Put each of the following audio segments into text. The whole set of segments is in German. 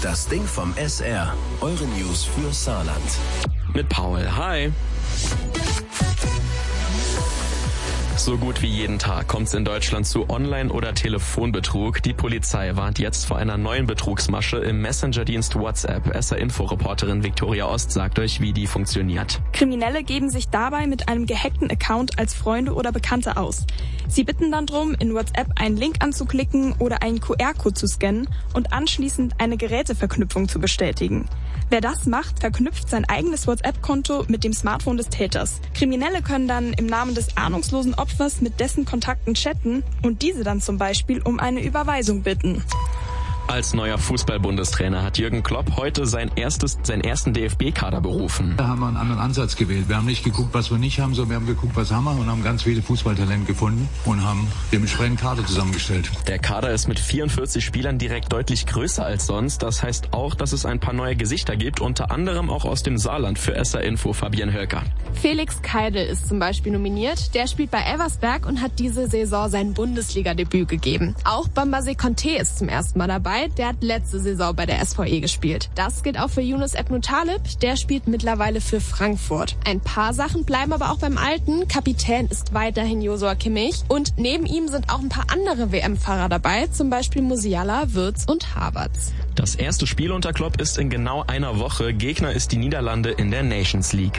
Das Ding vom SR. Eure News für Saarland. Mit Paul. Hi. So gut wie jeden Tag kommt es in Deutschland zu Online- oder Telefonbetrug. Die Polizei warnt jetzt vor einer neuen Betrugsmasche im Messenger-Dienst WhatsApp. SR-Info-Reporterin Viktoria Ost sagt euch, wie die funktioniert. Kriminelle geben sich dabei mit einem gehackten Account als Freunde oder Bekannte aus. Sie bitten dann darum, in WhatsApp einen Link anzuklicken oder einen QR-Code zu scannen und anschließend eine Geräteverknüpfung zu bestätigen. Wer das macht, verknüpft sein eigenes WhatsApp-Konto mit dem Smartphone des Täters. Kriminelle können dann im Namen des ahnungslosen Opfers mit dessen Kontakten chatten und diese dann zum Beispiel um eine Überweisung bitten. Als neuer Fußball-Bundestrainer hat Jürgen Klopp heute seinen ersten DFB-Kader berufen. Da haben wir einen anderen Ansatz gewählt. Wir haben nicht geguckt, was wir nicht haben, sondern wir haben geguckt, was haben wir und haben ganz viele Fußballtalente gefunden und haben dementsprechend Kader zusammengestellt. Der Kader ist mit 44 Spielern direkt deutlich größer als sonst. Das heißt auch, dass es ein paar neue Gesichter gibt, unter anderem auch aus dem Saarland. Für SR-Info Fabienne Hölker. Felix Keidel ist zum Beispiel nominiert. Der spielt bei Elversberg und hat diese Saison sein Bundesliga-Debüt gegeben. Auch Bambasé Conté ist zum ersten Mal dabei. Der hat letzte Saison bei der SVE gespielt. Das gilt auch für Yunus Ebnu Talib. Der spielt mittlerweile für Frankfurt. Ein paar Sachen bleiben aber auch beim Alten. Kapitän ist weiterhin Joshua Kimmich. Und neben ihm sind auch ein paar andere WM-Fahrer dabei. Zum Beispiel Musiala, Wirtz und Havertz. Das erste Spiel unter Klopp ist in genau einer Woche. Gegner ist die Niederlande in der Nations League.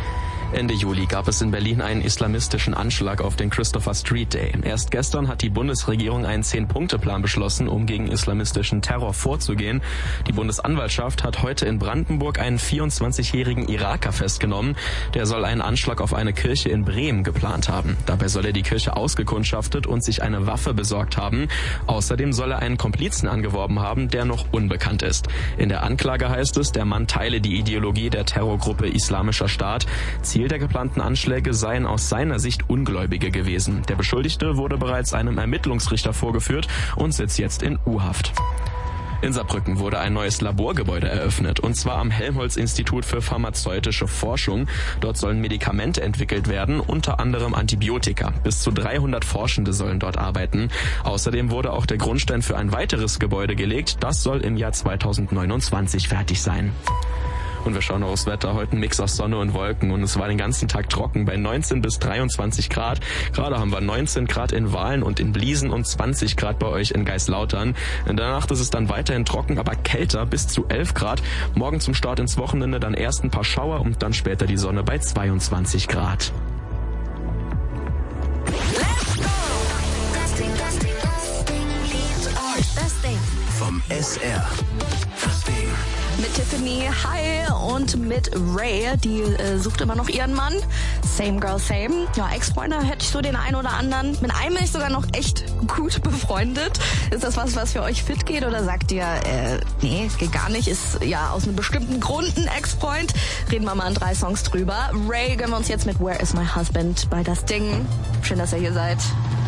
Ende Juli gab es in Berlin einen islamistischen Anschlag auf den Christopher Street Day. Erst gestern hat die Bundesregierung einen 10-Punkte-Plan beschlossen, um gegen islamistischen Terror vorzugehen. Die Bundesanwaltschaft hat heute in Brandenburg einen 24-jährigen Iraker festgenommen. Der soll einen Anschlag auf eine Kirche in Bremen geplant haben. Dabei soll er die Kirche ausgekundschaftet und sich eine Waffe besorgt haben. Außerdem soll er einen Komplizen angeworben haben, der noch unbekannt ist. In der Anklage heißt es, der Mann teile die Ideologie der Terrorgruppe Islamischer Staat. Ziel der geplanten Anschläge seien aus seiner Sicht Ungläubige gewesen. Der Beschuldigte wurde bereits einem Ermittlungsrichter vorgeführt und sitzt jetzt in U-Haft. In Saarbrücken wurde ein neues Laborgebäude eröffnet, und zwar am Helmholtz-Institut für pharmazeutische Forschung. Dort sollen Medikamente entwickelt werden, unter anderem Antibiotika. Bis zu 300 Forschende sollen dort arbeiten. Außerdem wurde auch der Grundstein für ein weiteres Gebäude gelegt. Das soll im Jahr 2029 fertig sein. Und wir schauen aufs Wetter. Heute ein Mix aus Sonne und Wolken und es war den ganzen Tag trocken bei 19 bis 23 Grad. Gerade haben wir 19 Grad in Wahlen und in Bliesen und 20 Grad bei euch in Geislautern. In der Nacht ist es dann weiterhin trocken, aber kälter bis zu 11 Grad. Morgen zum Start ins Wochenende dann erst ein paar Schauer und dann später die Sonne bei 22 Grad. Das Ding vom SR. Das Ding. Mit Tiffany, hi, und mit Ray, die sucht immer noch ihren Mann. Same girl, same. Ja, Ex-Freunde hätte ich so den einen oder anderen. Mit einem bin ich sogar noch echt gut befreundet. Ist das was für euch fit geht, oder sagt ihr, nee, geht gar nicht, ist ja aus einem bestimmten Grund ein Ex-Freund? Reden wir mal in 3 Songs drüber. Ray gönnen wir uns jetzt mit Where is my husband bei Das Ding. Schön, dass ihr hier seid.